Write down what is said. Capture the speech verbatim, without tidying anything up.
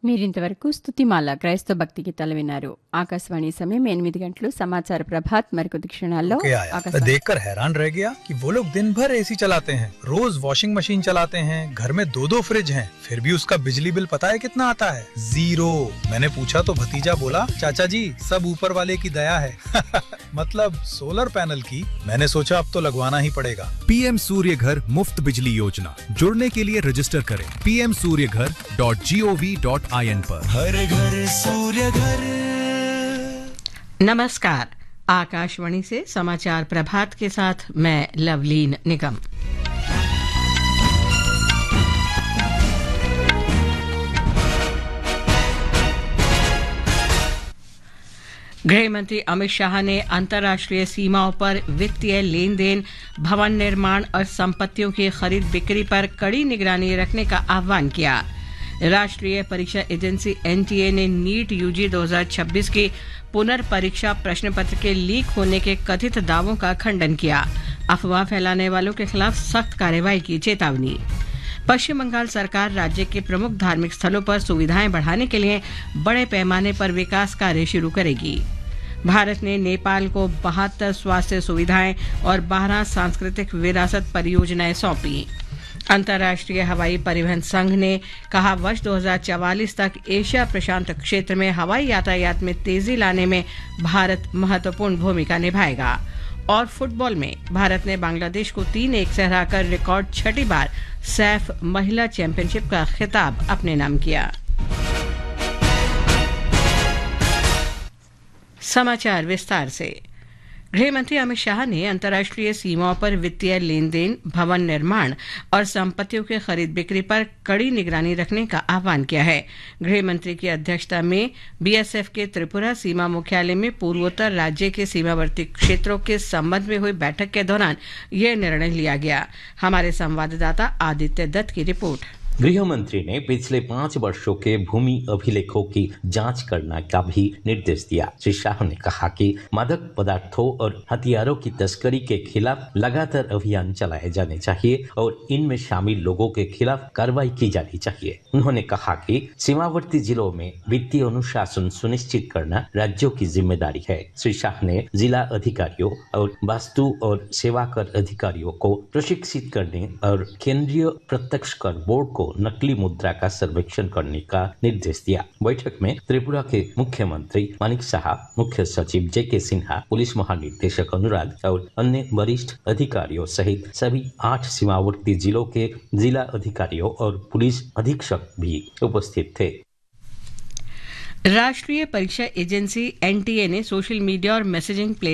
మీరింతవరకు స్తుతిమాల క్రైస్తవ భక్తి గీతాలు విన్నారు. ఆకాశవాణి సమయం ఎనిమిది గంటలు సమాచార ప్రభాత్ మరికొద్ది క్షణాల్లో मैं देखकर हैरान रह गया कि वो लोग दिन भर एसी चलाते हैं, रोज वॉशिंग मशीन चलाते हैं, घर में दो दो फ्रिज हैं, फिर भी उसका बिजली बिल पता है कितना आता है? जीरो। मैंने पूछा तो भतीजा बोला, चाचा जी सब ऊपर वाले की दया है। मतलब सोलर पैनल की। मैंने सोचा अब तो लगवाना ही पड़ेगा। पीएम सूर्य घर मुफ्त बिजली योजना, जुड़ने के लिए रजिस्टर करें पी एम सूर्य घर dot G O V dot I N पर। हर घर सूर्य घर। नमस्कार, आकाशवाणी से समाचार प्रभात के साथ मैं लवलीन निगम। गृह मंत्री अमित शाह ने अंतर्राष्ट्रीय सीमाओं पर वित्तीय लेन देन, भवन निर्माण और संपत्तियों की खरीद बिक्री पर कड़ी निगरानी रखने का आह्वान किया। राष्ट्रीय परीक्षा एजेंसी एन टी ए ने नीट यू जी दो हज़ार छब्बीस की पुनर्परीक्षा प्रश्न पत्र के लीक होने के कथित दावों का खंडन किया। अफवाह फैलाने वालों के खिलाफ सख्त कार्रवाई की चेतावनी। पश्चिम बंगाल सरकार राज्य के प्रमुख धार्मिक स्थलों पर सुविधाएं बढ़ाने के लिए बड़े पैमाने पर विकास कार्य शुरू करेगी। भारत ने नेपाल को बहत्तर स्वास्थ्य सुविधाएं और बारह सांस्कृतिक विरासत परियोजनाएं सौंपी। अंतर्राष्ट्रीय हवाई परिवहन संघ ने कहा वर्ष दो हज़ार चवालीस तक एशिया प्रशांत क्षेत्र में हवाई यातायात में तेजी लाने में भारत महत्वपूर्ण भूमिका निभाएगा। और फुटबॉल में भारत ने बांग्लादेश को तीन एक से हराकर रिकॉर्ड छठी बार सैफ महिला चैंपियनशिप का खिताब अपने नाम किया। समाचार विस्तार से। गृह मंत्री अमित शाह ने अंतर्राष्ट्रीय सीमाओं पर वित्तीय लेन देन, भवन निर्माण और संपत्तियों के खरीद बिक्री पर कड़ी निगरानी रखने का आह्वान किया है। गृह मंत्री की अध्यक्षता में बी एस एफ के त्रिपुरा सीमा मुख्यालय में पूर्वोत्तर राज्य के सीमावर्ती क्षेत्रों के संबंध में हुई बैठक के दौरान यह निर्णय लिया गया। हमारे संवाददाता आदित्य दत्त की रिपोर्ट। गृह मंत्री ने पिछले पाँच वर्षों के भूमि अभिलेखों की जांच करने का भी निर्देश दिया। श्री शाह ने कहा कि मादक पदार्थों और हथियारों की तस्करी के खिलाफ लगातार अभियान चलाए जाने चाहिए और इनमें शामिल लोगों के खिलाफ कार्रवाई की जानी चाहिए। उन्होंने कहा कि सीमावर्ती जिलों में वित्तीय अनुशासन सुनिश्चित करना राज्यों की जिम्मेदारी है। श्री शाह ने जिला अधिकारियों और वस्तु और सेवा कर अधिकारियों को प्रशिक्षित करने और केंद्रीय प्रत्यक्ष कर बोर्ड को नकली मुद्रा का सर्वेक्षण करने का निर्देश दिया। बैठक में त्रिपुरा के मुख्यमंत्री मानिक शाह, मुख्य सचिव जे के सिन्हा, पुलिस महानिदेशक अनुराग और अन्य वरिष्ठ अधिकारियों सहित सभी आठ सीमावर्ती जिलों के जिला अधिकारियों और पुलिस अधीक्षक भी उपस्थित थे। राष्ट्रीय परीक्षा एजेंसी एन टी ए ने सोशल मीडिया और मैसेजिंग